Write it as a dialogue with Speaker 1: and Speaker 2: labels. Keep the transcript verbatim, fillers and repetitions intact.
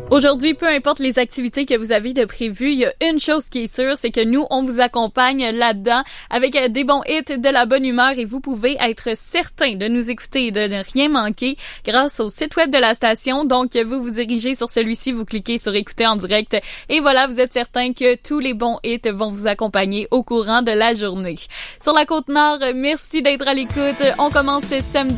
Speaker 1: Aujourd'hui, peu importe les activités que vous avez de prévues, il y a une chose qui est sûre, c'est que nous, on vous accompagne là-dedans avec des bons hits, de la bonne humeur et vous pouvez être certain de nous écouter et de ne rien manquer grâce au site web de la station. Donc, vous vous dirigez sur celui-ci, vous cliquez sur écouter en direct et voilà, vous êtes certain que tous les bons hits vont vous accompagner au courant de la journée. Sur la Côte-Nord, merci d'être à l'écoute. On commence ce samedi